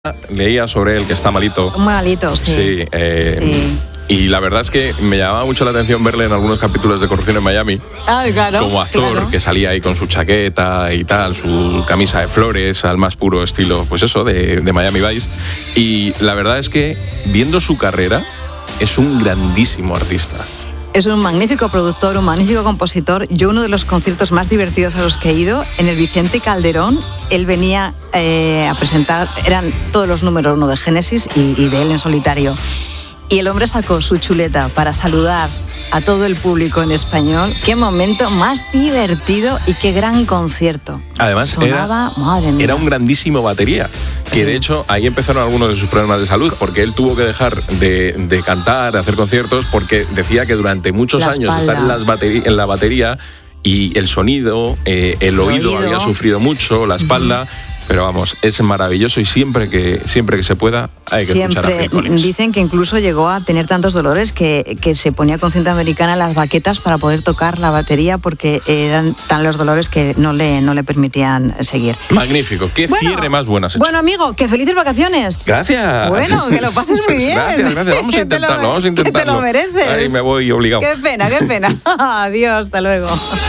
Leía sobre él que está malito. Malito, sí. Sí, Sí. Y la verdad es que me llamaba mucho la atención verle en algunos capítulos de Corrupción en Miami. Ah, claro. Como actor, claro. que salía ahí con su chaqueta y tal, su camisa de flores, al más puro estilo, pues eso, de Miami Vice. Y la verdad es que, viendo su carrera, es un grandísimo artista. Es un magnífico productor, un magnífico compositor. Yo uno de los conciertos más divertidos a los que he ido, en el Vicente Calderón, él venía a presentar, eran todos los números uno de Génesis y de él en solitario. Y el hombre sacó su chuleta para saludar a todo el público en español. Qué momento más divertido y qué gran concierto. Además, sonaba, madre mía. era un grandísimo batería. Que Sí. de hecho ahí empezaron algunos de sus problemas de salud, porque él tuvo que dejar de cantar, de hacer conciertos, porque decía que durante muchos La años espalda. estar en la batería y el sonido, el oído había sufrido mucho, la espalda. Pero vamos, es maravilloso y siempre que se pueda hay que escuchar a Phil Collins. Dicen que incluso llegó a tener tantos dolores que se ponía con cinta americana en las baquetas para poder tocar la batería, porque eran tan los dolores que no le permitían seguir. Magnífico, qué cierre más bueno has hecho. Bueno, amigo, que felices vacaciones. Gracias. Bueno, que lo pases muy bien. Gracias. Vamos a intentarlo, Que te lo mereces. Ahí me voy obligado. Qué pena. Adiós, hasta luego.